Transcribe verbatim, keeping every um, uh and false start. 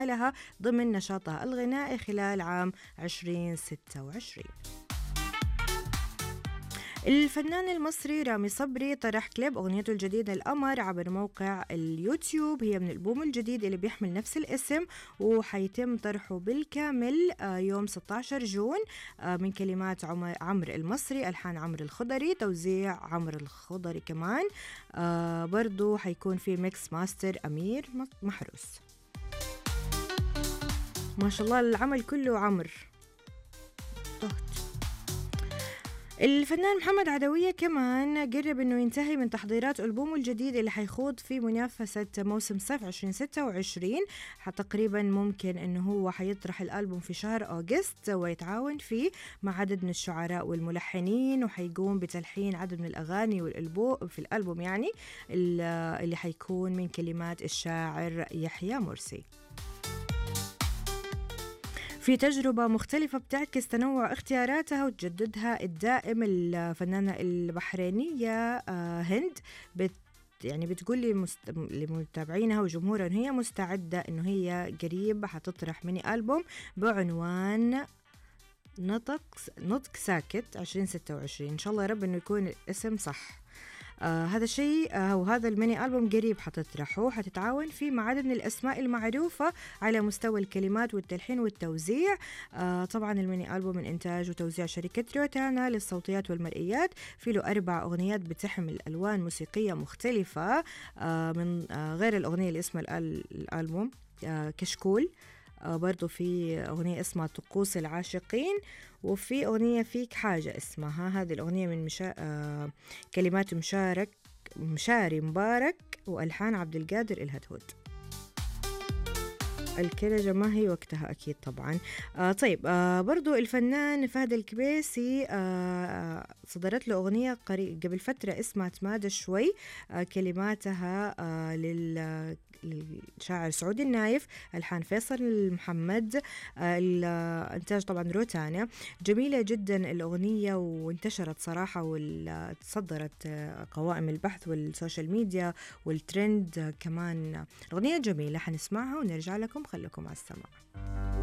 لها ضمن نشاطها الغنائي خلال عام عشرين ستة وعشرين. الفنان المصري رامي صبري طرح كليب أغنيته الجديدة القمر عبر موقع اليوتيوب. هي من الألبوم الجديد اللي بيحمل نفس الاسم، وحيتم طرحه بالكامل يوم ستة عشر جون من كلمات عمرو المصري، ألحان عمرو الخضري، توزيع عمرو الخضري كمان. برضو حيكون في ميكس ماستر أمير محروس. ما شاء الله العمل كله عمرو. الفنان محمد عدوية كمان قرب انه ينتهي من تحضيرات ألبومه الجديد اللي حيخوض في منافسة موسم صيف عشرين ستة وعشرين. تقريبا ممكن انه هو حيطرح الألبوم في شهر أغسطس ويتعاون فيه مع عدد من الشعراء والملحنين، وحيقوم بتلحين عدد من الأغاني والألبوم في الألبوم يعني اللي حيكون من كلمات الشاعر يحيى مرسي. في تجربة مختلفة بتعكس تنوع اختياراتها وتجددها الدائم، الفنانة البحرينية هند بت يعني بتقول لي مست... لمتابعينها وجمهورها إن هي مستعدة إنه هي قريب حتطرح ميني ألبوم بعنوان نطق نطق ساكت عشرين ستة وعشرين. إن شاء الله يا رب إنه يكون الاسم صح. آه هذا الشيء آه وهذا الميني ألبوم قريب حتطرحه، حتتعاون فيه مع عدد من الأسماء المعروفة على مستوى الكلمات والتلحين والتوزيع. آه طبعا الميني ألبوم من إنتاج وتوزيع شركة روتانا للصوتيات والمرئيات، في له أربع أغنيات بتحمل ألوان موسيقية مختلفة آه من آه غير الأغنية اللي اسمها الألبوم آه كشكول. آه برضو في أغنية اسمها طقوس العاشقين، وفي أغنية فيك حاجة اسمها، هذه الأغنية من مشا... آه كلمات مشارك مشاري مبارك وألحان عبد القادر الهدهد. الكلجة ما هي وقتها أكيد طبعا. آه طيب آه برضو الفنان فهد الكبيسي آه صدرت له أغنية قريب قبل فترة اسمها تمادى شوي، آه كلماتها آه للشاعر سعود النايف، ألحان فيصل المحمد، آه الإنتاج طبعا روتانا. جميلة جدا الأغنية وانتشرت صراحة وتصدرت آه قوائم البحث والسوشيال ميديا والترند. آه كمان أغنية جميلة، حنسمعها ونرجع لكم. خليكم على السماع.